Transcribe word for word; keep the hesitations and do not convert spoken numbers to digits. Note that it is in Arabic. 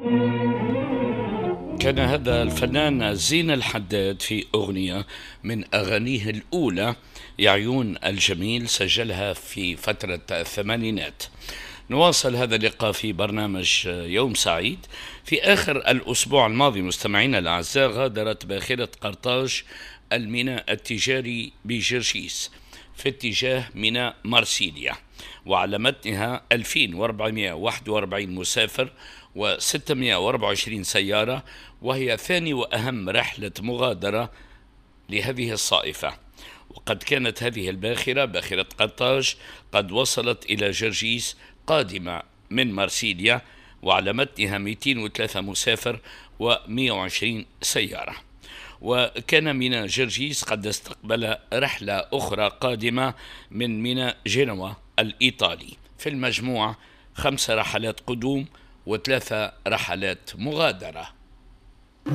كان هذا الفنان زين الحداد في أغنية من أغانيه الأولى يا عيون الجميل، سجلها في فترة الثمانينات. نواصل هذا اللقاء في برنامج يوم سعيد. في آخر الأسبوع الماضي مستمعينا الأعزاء، غادرت باخرة قرطاج الميناء التجاري بجرجيس في اتجاه ميناء مرسيليا، وعلى متنها ألفين وأربعمائة وواحد وأربعين مسافر و624 سيارة، وهي ثاني وأهم رحلة مغادرة لهذه الصائفة. وقد كانت هذه الباخرة باخرة قرطاج قد وصلت إلى جرجيس قادمة من مرسيليا، وعلى متنها مئتين وثلاثة مسافر و120 سيارة. وكان ميناء جرجيس قد استقبل رحلة أخرى قادمة من ميناء جنوة الإيطالي. في المجموع خمس رحلات قدوم وثلاثة رحلات مغادرة.